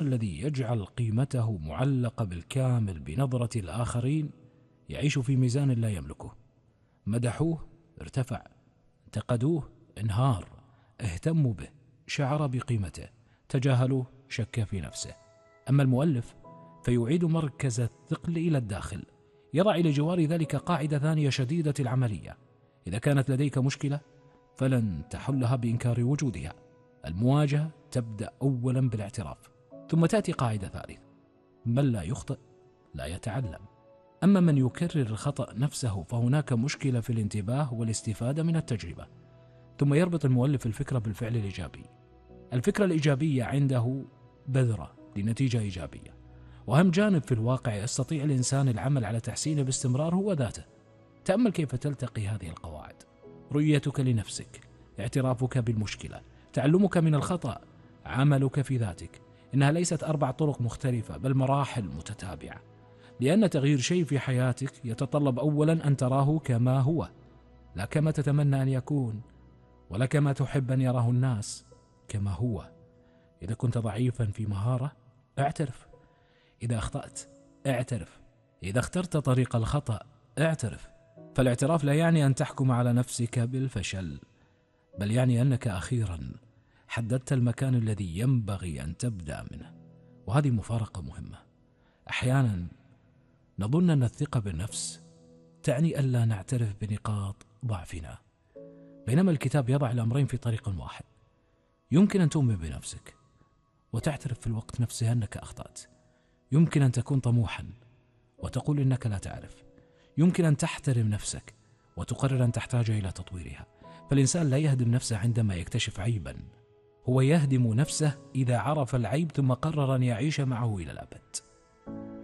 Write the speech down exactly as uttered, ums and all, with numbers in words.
الذي يجعل قيمته معلقة بالكامل بنظرة الآخرين يعيش في ميزان لا يملكه. مدحوه ارتفع، انتقدوه انهار، اهتموا به شعر بقيمته، تجاهلوه شك في نفسه. أما المؤلف فيعيد مركز الثقل إلى الداخل، يضع إلى جوار ذلك قاعدة ثانية شديدة العملية: إذا كانت لديك مشكلة فلن تحلها بإنكار وجودها. المواجهة تبدأ أولا بالاعتراف، ثم تأتي قاعدة ثالثة: من لا يخطئ لا يتعلم. أما من يكرر الخطأ نفسه فهناك مشكلة في الانتباه والاستفادة من التجربة. ثم يربط المؤلف الفكرة بالفعل الإيجابي. الفكرة الإيجابية عنده بذرة لنتيجة إيجابية، وأهم جانب في الواقع يستطيع الإنسان العمل على تحسينه باستمرار هو ذاته. تأمل كيف تلتقي هذه القواعد: رؤيتك لنفسك، اعترافك بالمشكلة، تعلمك من الخطأ، عملك في ذاتك. إنها ليست أربع طرق مختلفة بل مراحل متتابعة، لأن تغيير شيء في حياتك يتطلب أولا أن تراه كما هو، لا كما تتمنى أن يكون، ولا كما تحب أن يراه الناس، كما هو. إذا كنت ضعيفا في مهارة اعترف، إذا أخطأت اعترف، إذا اخترت طريق الخطأ اعترف. فالاعتراف لا يعني أن تحكم على نفسك بالفشل، بل يعني أنك أخيرا حددت المكان الذي ينبغي أن تبدأ منه. وهذه مفارقة مهمة. أحيانا نظن أن الثقة بالنفس تعني ألا نعترف بنقاط ضعفنا، بينما الكتاب يضع الأمرين في طريق واحد. يمكن أن تؤمن بنفسك وتعترف في الوقت نفسه أنك أخطأت. يمكن أن تكون طموحا وتقول إنك لا تعرف. يمكن أن تحترم نفسك وتقرر أن تحتاج إلى تطويرها. فالإنسان لا يهدم نفسه عندما يكتشف عيبا، هو يهدم نفسه إذا عرف العيب ثم قرر أن يعيش معه إلى الأبد.